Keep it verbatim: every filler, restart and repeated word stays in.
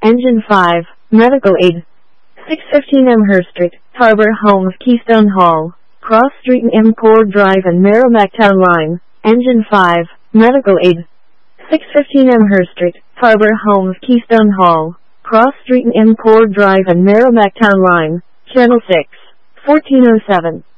Engine five, Medical Aid. six fifteen Amherst Street, Harbor, home of Keystone Hall, Cross Street and M Cord Drive and Merrimack Town Line. Engine five, Medical Aid. six fifteen Amherst Street, Harbor, home of Keystone Hall, Cross Street and M Cord Drive and Merrimack Town Line. Channel six, fourteen oh seven.